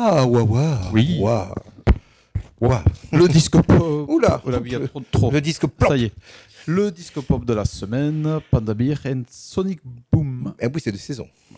Ah, waouh. Oui. Waouh. Waouh. Le disco pop. Oula. Il y a trop. Le disque plop. Ça y est. Le disco pop de la semaine, Panda Beer and Sonic Boom. Eh oui, c'est de saison.